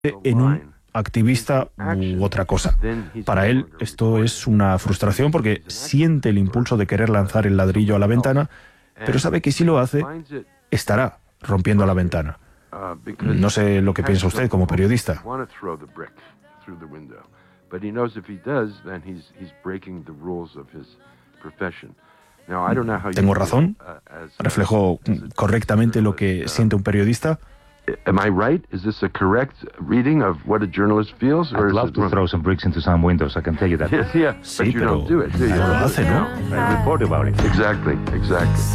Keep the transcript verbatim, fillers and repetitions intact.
en un activista u otra cosa. Para él esto es una frustración porque siente el impulso de querer lanzar el ladrillo a la ventana, pero sabe que si lo hace, estará rompiendo la ventana. No sé lo que piensa usted como periodista. ¿Tengo razón? ¿Reflejo correctamente lo que siente un periodista? Am I right? Is this a correct reading of what a journalist feels? I'd love to throw some bricks into some windows, I can tell you that. Yes, yeah, Sí, but you pero don't do it, do you? no lo hace, ¿no? I report about it. Exactly, exactly.